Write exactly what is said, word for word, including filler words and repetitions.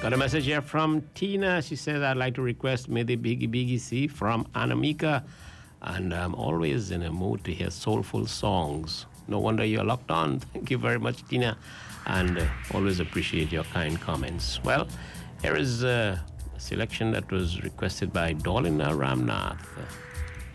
Got a message here from Tina. She says, I'd like to request May the Biggie Biggie See from Anamika. And I'm always in a mood to hear soulful songs. No wonder you're locked on. Thank you very much, Tina. And uh, always appreciate your kind comments. Well, here is uh, a selection that was requested by Dolina Ramnath.